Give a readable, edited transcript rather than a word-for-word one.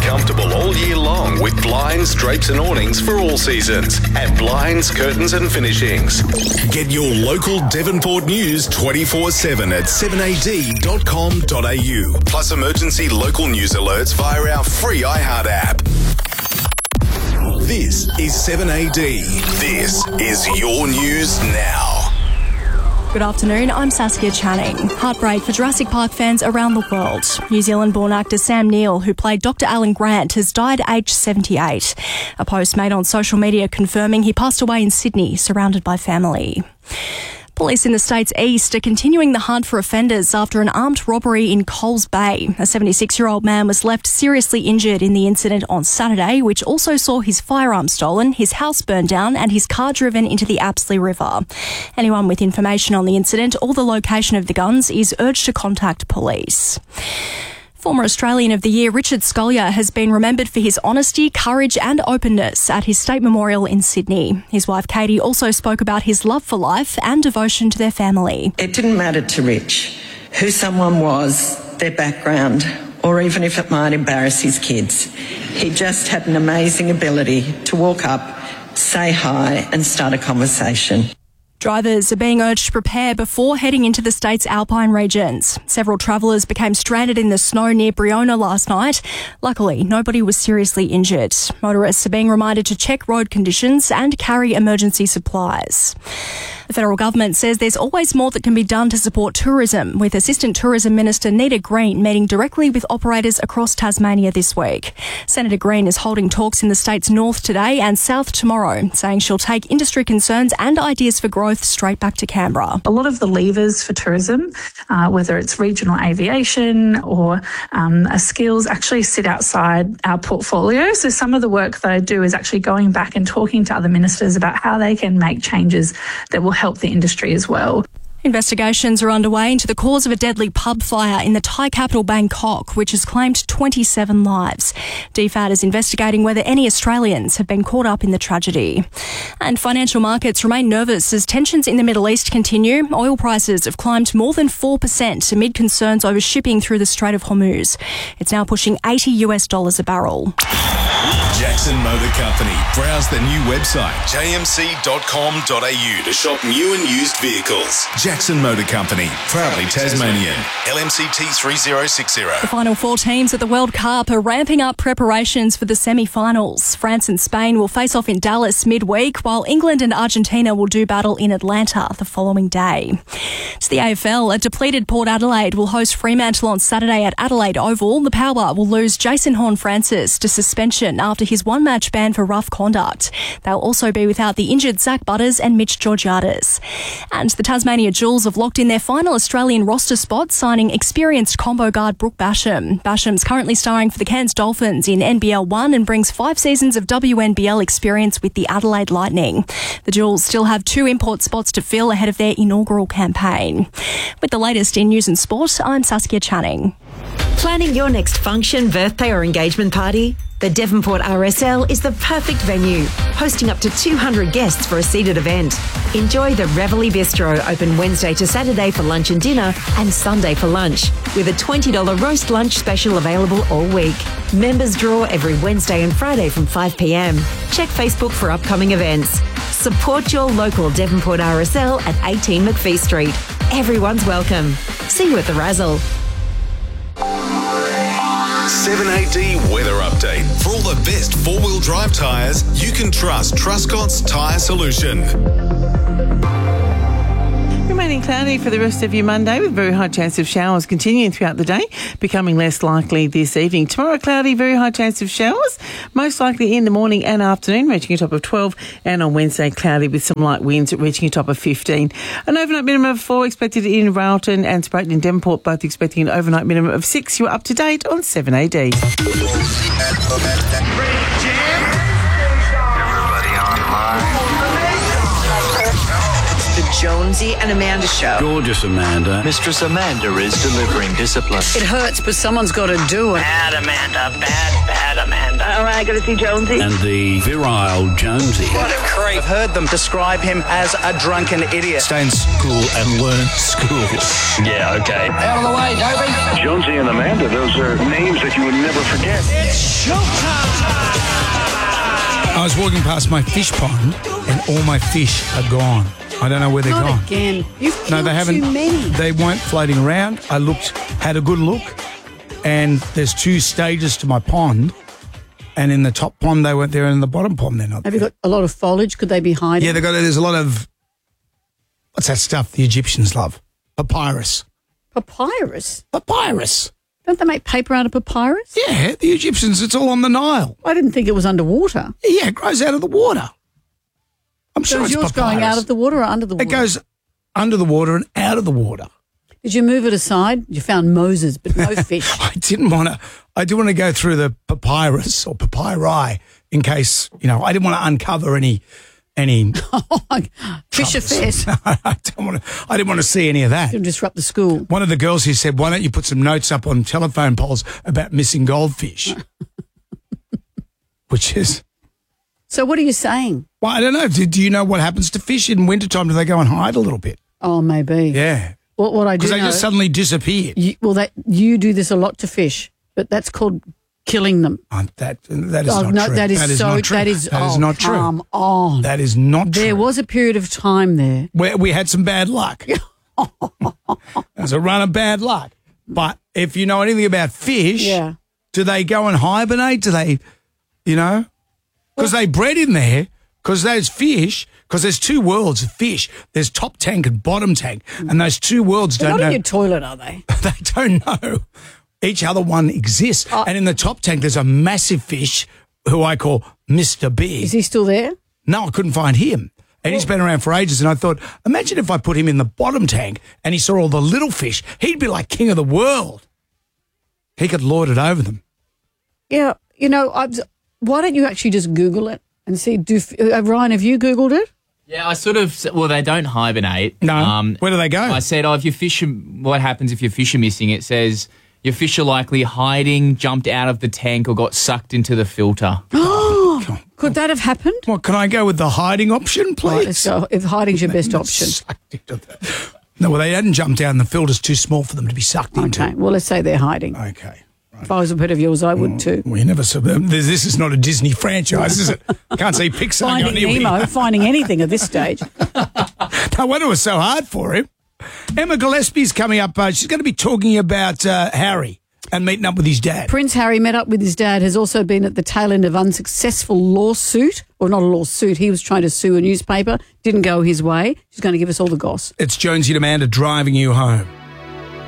comfortable all year long with blinds, drapes and awnings for all seasons at Blinds, Curtains and Finishings. Get your local Devonport news 24/7 at 7ad.com.au. Plus emergency local news alerts via our free iHeart app. This is 7AD. This is your news now. Good afternoon, I'm Saskia Channing. Heartbreak for Jurassic Park fans around the world. New Zealand-born actor Sam Neill, who played Dr. Alan Grant, has died aged 78. A post made on social media confirming he passed away in Sydney, surrounded by family. Police in the state's east are continuing the hunt for offenders after an armed robbery in Coles Bay. A 76-year-old man was left seriously injured in the incident on Saturday, which also saw his firearm stolen, his house burned down and his car driven into the Apsley River. Anyone with information on the incident or the location of the guns is urged to contact police. Former Australian of the Year Richard Scolyer has been remembered for his honesty, courage and openness at his state memorial in Sydney. His wife Katie also spoke about his love for life and devotion to their family. It didn't matter to Rich who someone was, their background, or even if it might embarrass his kids. He just had an amazing ability to walk up, say hi and start a conversation. Drivers are being urged to prepare before heading into the state's alpine regions. Several travellers became stranded in the snow near Briona last night. Luckily, nobody was seriously injured. Motorists are being reminded to check road conditions and carry emergency supplies. The federal government says there's always more that can be done to support tourism, with Assistant Tourism Minister Nita Green meeting directly with operators across Tasmania this week. Senator Green is holding talks in the state's north today and south tomorrow, saying she'll take industry concerns and ideas for growth straight back to Canberra. A lot of the levers for tourism, whether it's regional aviation or skills, actually sit outside our portfolio. So some of the work that I do is actually going back and talking to other ministers about how they can make changes that will help the industry as well. Investigations are underway into the cause of a deadly pub fire in the Thai capital Bangkok, which has claimed 27 lives. DFAT is investigating whether any Australians have been caught up in the tragedy. And financial markets remain nervous as tensions in the Middle East continue. Oil prices have climbed more than 4% amid concerns over shipping through the Strait of Hormuz. It's now pushing $80 a barrel. Jackson Motor Company. Browse the new website, jmc.com.au, to shop new and used vehicles. Jackson Motor Company, proudly Tasmanian. LMCT 3060. The final four teams at the World Cup are ramping up preparations for the semi-finals. France and Spain will face off in Dallas midweek, while England and Argentina will do battle in Atlanta the following day. To the AFL, a depleted Port Adelaide will host Fremantle on Saturday at Adelaide Oval. The Power will lose Jason Horne-Francis to suspension after his one-match ban for rough conduct. They'll also be without the injured Zach Butters and Mitch Georgiades. And the Tasmania Jewels have locked in their final Australian roster spot, signing experienced combo guard Brooke Basham. Basham's currently starring for the Cairns Dolphins in NBL 1 and brings 5 seasons of WNBL experience with the Adelaide Lightning. The Jewels still have 2 import spots to fill ahead of their inaugural campaign. With the latest in news and sport, I'm Saskia Channing. Planning your next function, birthday or engagement party? The Devonport RSL is the perfect venue, hosting up to 200 guests for a seated event. Enjoy the Reveille Bistro, open Wednesday to Saturday for lunch and dinner and Sunday for lunch, with a $20 roast lunch special available all week. Members draw every Wednesday and Friday from 5 p.m. Check Facebook for upcoming events. Support your local Devonport RSL at 18 McPhee Street. Everyone's welcome. See you at the Razzle. 7AD weather update. For all the best four-wheel drive tyres, you can trust Truscott's Tyre Solution. Remaining cloudy for the rest of your Monday with very high chance of showers continuing throughout the day, becoming less likely this evening. Tomorrow, cloudy, very high chance of showers, most likely in the morning and afternoon, reaching a top of 12. And on Wednesday, cloudy with some light winds, reaching a top of 15. An overnight minimum of 4 expected in Railton and Sprayton and Devonport, both expecting an overnight minimum of 6. You're up to date on 7AD. Everybody online. Jonesy and Amanda Show. Gorgeous Amanda. Mistress Amanda is delivering discipline. It hurts, but someone's got to do it. Bad Amanda, bad Amanda. All right, got to see Jonesy. And the virile Jonesy. What a creep. I've heard them describe him as a drunken idiot. Stay in school and learn school. Yeah, okay. Out of the way, Dobie. Jonesy and Amanda, those are names that you would never forget. It's showtime. I was walking past my fish pond and all my fish are gone. I don't know where they're gone. Not again. You've killed they haven't. too many. They weren't floating around. I had a good look, and there's 2 stages to my pond. And in the top pond they weren't there, and in the bottom pond they're not. Have you got a lot of foliage? Could they be hiding? Yeah, there's a lot of, what's that stuff the Egyptians love? Papyrus. Papyrus? Papyrus. Don't they make paper out of papyrus? Yeah, the Egyptians, it's all on the Nile. I didn't think it was underwater. Yeah, it grows out of the water. I'm So sure is it's yours papyrus. going out of the water or under the water? It goes under the water and out of the water. Did you move it aside? You found Moses, but no fish. I didn't want to go through the papyrus or papyri in case, I didn't want to uncover any Fish affairs. I didn't want to see any of that. It'll disrupt the school. One of the girls here said, why don't you put some notes up on telephone poles about missing goldfish? Which is... So what are you saying? Well, I don't know. Do you know what happens to fish in wintertime? Do they go and hide a little bit? Oh, maybe. Yeah. What I do Because they know, just suddenly disappeared. You do this a lot to fish, but that's called killing them. That is not no, true. that is so. not true. That is not true. Come on. That is not true. There was a period of time there where we had some bad luck. There's a run of bad luck. But if you know anything about fish, do they go and hibernate? Do they, because they bred in there, because those fish, because there's 2 worlds of fish. There's top tank and bottom tank, and those 2 worlds don't know. Not in your toilet, are they? They don't know each other one exists. And in the top tank, there's a massive fish who I call Mr. Big. Is he still there? No, I couldn't find him. And he's been around for ages. And I thought, imagine if I put him in the bottom tank and he saw all the little fish. He'd be like king of the world. He could lord it over them. Yeah. Why don't you actually just Google it and see? Ryan, have you Googled it? Yeah, they don't hibernate. No. Where do they go? I said, if your fish, what happens if your fish are missing? It says your fish are likely hiding, jumped out of the tank, or got sucked into the filter. Oh, could that have happened? Well, can I go with the hiding option, please? So if hiding's your best option. No, well, they hadn't jumped down. The filter's too small for them to be sucked into. Okay, well, let's say they're hiding. Okay. Right. If I was a pet of yours, I would too. Well, you never saw them. This is not a Disney franchise, is it? Can't see Pixar Finding Nemo, finding anything at this stage. No wonder it was so hard for him. Emma Gillespie's coming up. She's going to be talking about Harry and meeting up with his dad. Prince Harry met up with his dad, has also been at the tail end of unsuccessful lawsuit. Or not a lawsuit, he was trying to sue a newspaper. Didn't go his way. She's going to give us all the goss. It's Jonesy and Amanda driving you home.